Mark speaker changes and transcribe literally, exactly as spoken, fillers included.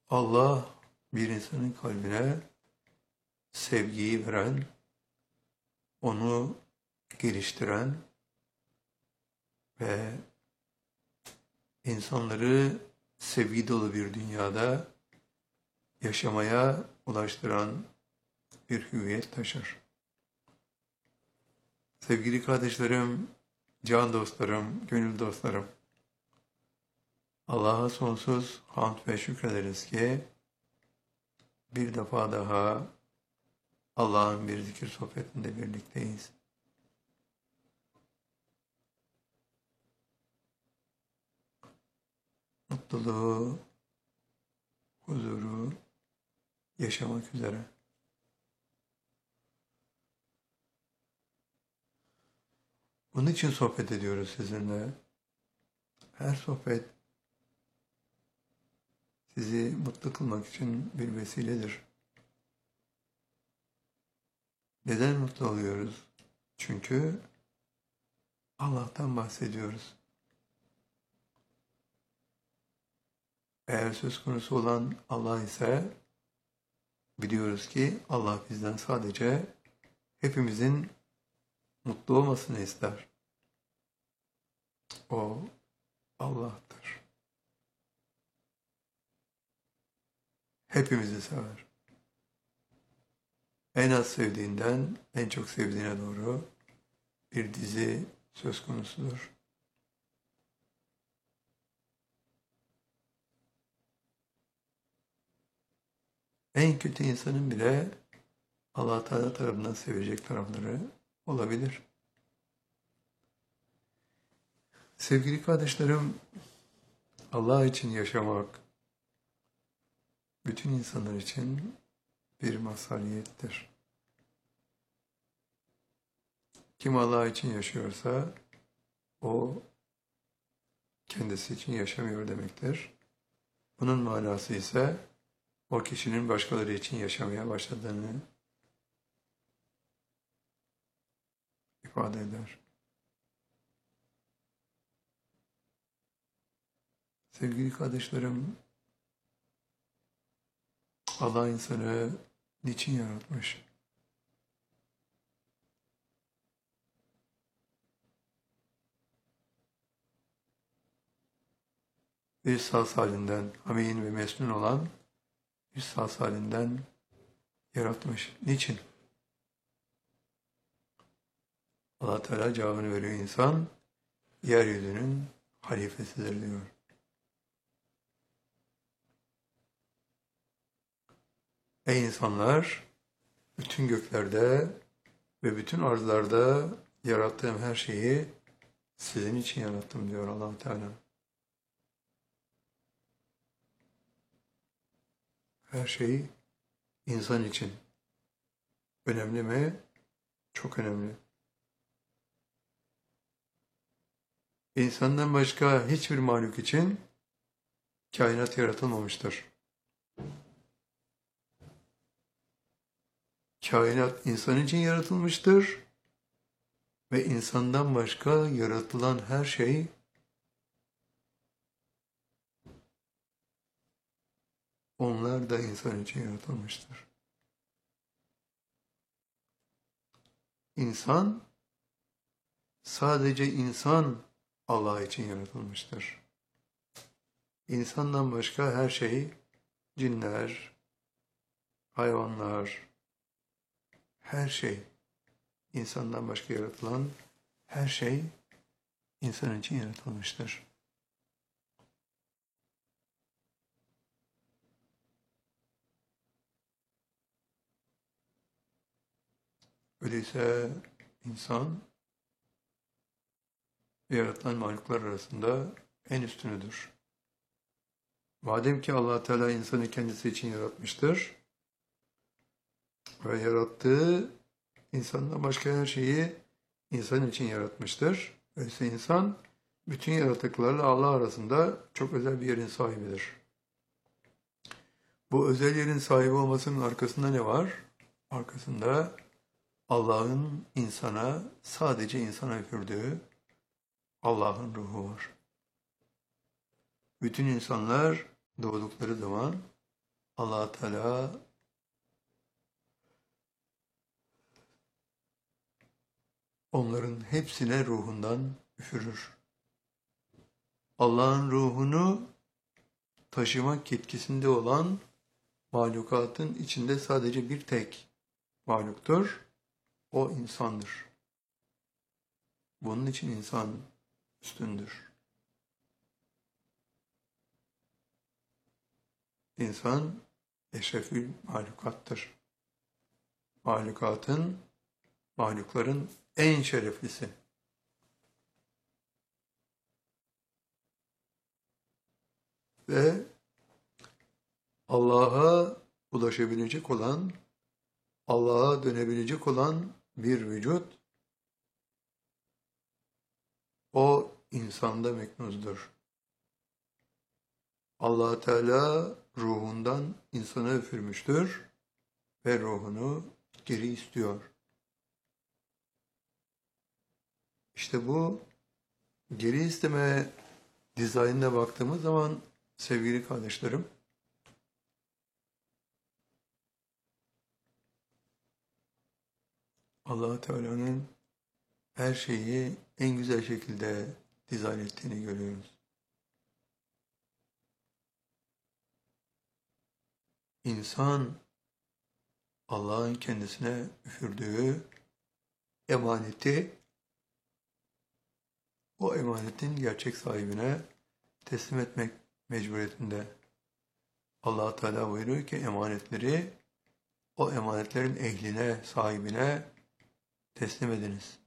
Speaker 1: Allah bir insanın kalbine sevgiyi veren, onu geliştiren ve insanları sevgi dolu bir dünyada yaşamaya ulaştıran bir hüviyet taşır. Sevgili kardeşlerim, can dostlarım, gönül dostlarım, Allah'a sonsuz hamd ve şükrederiz ki bir defa daha Allah'ın bir zikir sohbetinde birlikteyiz. Mutluluğu, huzuru yaşamak üzere. Bunun için sohbet ediyoruz sizinle. Her sohbet sizi mutlu kılmak için bir vesiledir. Neden mutlu oluyoruz? Çünkü Allah'tan bahsediyoruz. Eğer söz konusu olan Allah ise biliyoruz ki Allah bizden sadece hepimizin mutlu olmasını ister. O Allah'tır. Hepimizi sever. En az sevdiğinden en çok sevdiğine doğru bir dizi söz konusudur. En kötü insanın bile Allah Teala tarafından sevecek tarafları olabilir. Sevgili kardeşlerim, Allah için yaşamak bütün insanlar için bir mazhariyettir. Kim Allah için yaşıyorsa o kendisi için yaşamıyor demektir. Bunun manası ise o kişinin başkaları için yaşamaya başladığını ifade eder. Sevgili kardeşlerim, Allah insanı niçin yaratmış? Bir saz halinden, hameyin ve mesnun olan bir saz halinden yaratmış. Niçin? Allah Teala cevabını veriyor: insan yeryüzünün halifesidir diyor. Ey insanlar, bütün göklerde ve bütün arzlarda yarattığım her şeyi sizin için yarattım diyor Allah Teala. Her şey insan için. Önemli mi? Çok önemli. İnsandan başka hiçbir mahluk için kainat yaratılmamıştır. Kainat insan için yaratılmıştır ve insandan başka yaratılan her şey onlar da insan için yaratılmıştır. İnsan, sadece insan Allah için yaratılmıştır. İnsandan başka her şey, cinler, hayvanlar, her şey, insandan başka yaratılan her şey insan için yaratılmıştır. Öyleyse insan yaratılan mahluklar arasında en üstünüdür. Madem ki Allah Teala insanı kendisi için yaratmıştır ve yarattığı insandan başka her şeyi insan için yaratmıştır. Öyleyse insan bütün yaratıklarla Allah arasında çok özel bir yerin sahibidir. Bu özel yerin sahibi olmasının arkasında ne var? Arkasında Allah'ın insana, sadece insana üfürdüğü Allah'ın ruhu var. Bütün insanlar doğdukları zaman Allah Teala onların hepsine ruhundan üfürür. Allah'ın ruhunu taşımak yetkisinde olan mahlukatın içinde sadece bir tek mahluktur. O insandır. Bunun için insan üstündür. İnsan eşrefül mahlukattır. Mahlukatın, mahlukların en şereflisi. Ve Allah'a ulaşabilecek olan, Allah'a dönebilecek olan bir vücut, o insanda meknuzdur. Allah Teala ruhundan insana üfürmüştür ve ruhunu geri istiyor. İşte bu geri isteme dizaynına baktığımız zaman sevgili kardeşlerim, Allah Teala'nın her şeyi en güzel şekilde dizayn ettiğini görüyoruz. İnsan Allah'ın kendisine üfürdüğü emaneti o emanetin gerçek sahibine teslim etmek mecburiyetinde. Allah Teala buyuruyor ki emanetleri o emanetlerin ehline, sahibine teslim ediniz.